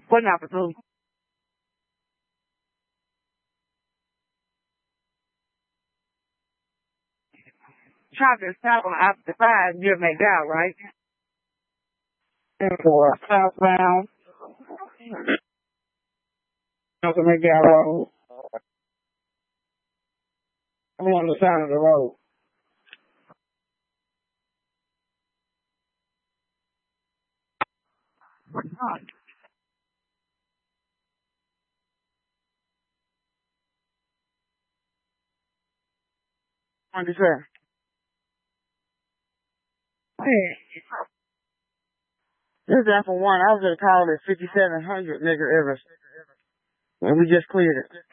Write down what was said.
What number two? Traffic stop on opposite side near McDowell, right? And for southbound, up to McDowell Road. I'm on the side of the road. What you say? Hey, this is for one. I was gonna call it 5700 nigga Everest. And we just cleared it.